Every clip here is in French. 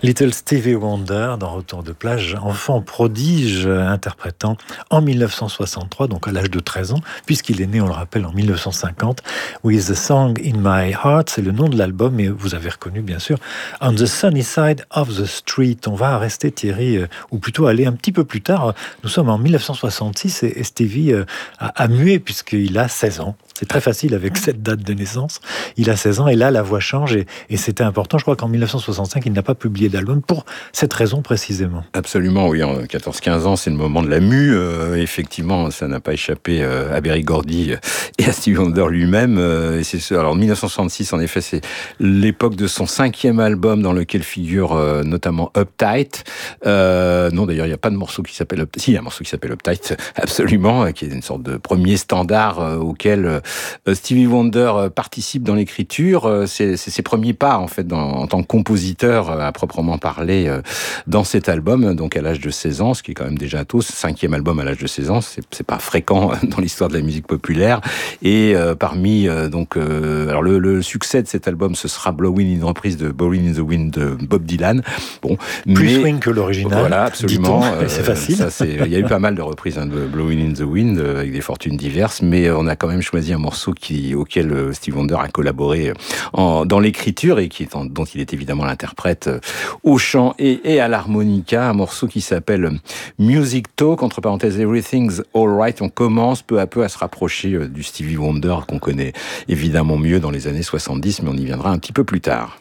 Little Stevie Wonder dans Retour de plage, enfant prodige interprétant en 1963, donc à l'âge de 13 ans, puisqu'il est né, on le rappelle, en 1950, With a Song in My Heart, c'est le nom de l'album, et vous avez reconnu bien sûr On the Sunny Side of the Street. On va rester Thierry, ou plutôt aller un petit peu plus tard. Nous sommes en 1966 et Stevie a mué puisqu'il a 16 ans. C'est très facile avec cette date de naissance. Il a 16 ans et là, la voix change et c'était important. Je crois qu'en 1965, il n'a pas publié d'album pour cette raison précisément. Absolument, oui. En 14-15 ans, c'est le moment de la mue. Effectivement, ça n'a pas échappé à Berry Gordy et à Stevie Wonder lui-même. Et alors, 1966, en effet, c'est l'époque de son 5e album dans lequel figure notamment Uptight. Non, d'ailleurs, il n'y a pas de morceau qui s'appelle Uptight. Si, il y a un morceau qui s'appelle Uptight, absolument, qui est une sorte de premier standard auquel Stevie Wonder participe dans l'écriture. C'est ses premiers pas, en fait, en tant que compositeur à proprement parler dans cet album, donc à l'âge de 16 ans, ce qui est quand même déjà tôt. 5e album à l'âge de 16 ans, c'est pas fréquent dans l'histoire de la musique populaire. Et parmi alors le succès de cet album, ce sera Blowin', une reprise de Blowin' in the Wind de Bob Dylan. Bon, plus swing que l'original. Voilà, absolument. C'est facile. Il y a eu pas mal de reprises de Blowin' in the Wind avec des fortunes diverses, mais on a quand même choisi un morceau auquel Stevie Wonder a collaboré dans l'écriture et dont il est évidemment l'interprète au chant et à l'harmonica, un morceau qui s'appelle Music Talk, entre parenthèses Everything's Alright. On commence peu à peu à se rapprocher du Stevie Wonder qu'on connaît évidemment mieux dans les années 70, mais on y viendra un petit peu plus tard.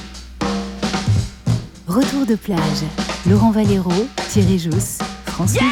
Retour de plage. Laurent Valero, Thierry Jousse, France.